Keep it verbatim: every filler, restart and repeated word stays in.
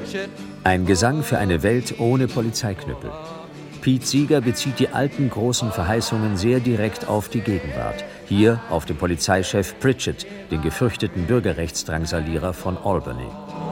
Ein Gesang für eine Welt ohne Polizeiknüppel. Pete Seeger bezieht die alten großen Verheißungen sehr direkt auf die Gegenwart. Hier auf den Polizeichef Pritchett, den gefürchteten Bürgerrechtsdrangsalierer von Albany.